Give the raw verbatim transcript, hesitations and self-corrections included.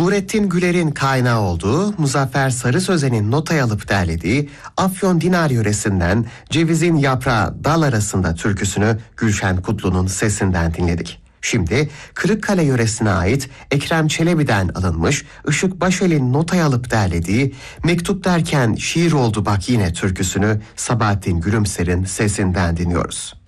Nurettin Güler'in kaynağı olduğu, Muzaffer Sarı Sözen'in notaya alıp derlediği Afyon Dinar yöresinden Cevizin Yaprağı Dal Arasında türküsünü Gülşen Kutlu'nun sesinden dinledik. Şimdi Kırıkkale yöresine ait Ekrem Çelebi'den alınmış Işık Başel'in notaya alıp derlediği Mektup Derken Şiir Oldu Bak Yine türküsünü Sabahattin Gülümser'in sesinden dinliyoruz.